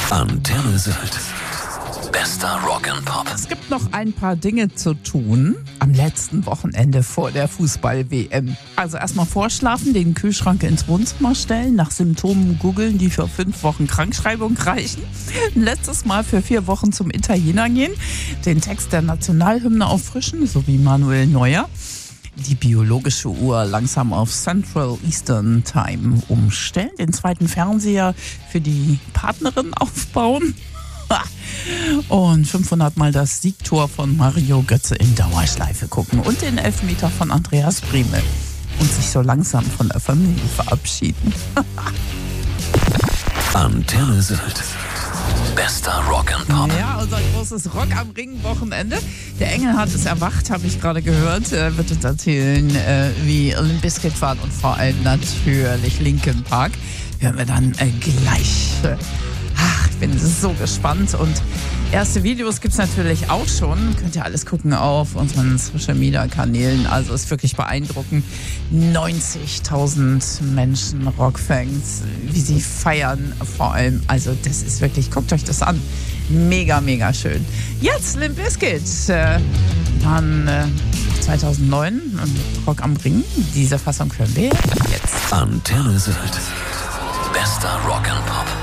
Antenne Sylt. Bester Rock and Pop. Es gibt noch ein paar Dinge zu tun am letzten Wochenende vor der Fußball-WM. Also erstmal vorschlafen, den Kühlschrank ins Wohnzimmer stellen, nach Symptomen googeln, die für 5 Wochen Krankschreibung reichen. Ein letztes Mal für 4 Wochen zum Italiener gehen, den Text der Nationalhymne auffrischen, so wie Manuel Neuer. Die biologische Uhr langsam auf Central Eastern Time umstellen, den zweiten Fernseher für die Partnerin aufbauen und 500 Mal das Siegtor von Mario Götze in Dauerschleife gucken und den Elfmeter von Andreas Brehme und sich so langsam von der Familie verabschieden. Antenne Sylt. Bester Rock and Pop. Ja, unser großes Rock am Ring-Wochenende. Der Engelhardt ist erwacht, habe ich gerade gehört. Er wird uns erzählen, wie Limp Bizkit waren und vor allem natürlich Linkin Park. Hören wir dann gleich. Ich bin so gespannt und erste Videos gibt es natürlich auch schon. Könnt ihr alles gucken auf unseren Social-Media-Kanälen. Also ist wirklich beeindruckend. 90.000 Menschen, Rockfans, wie sie feiern vor allem. Also das ist wirklich, guckt euch das an. Mega, mega schön. Jetzt Limp Bizkit. Dann 2009 Rock am Ring. Diese Fassung hören wir jetzt. Antenne Sylt. Bester Rock and Pop.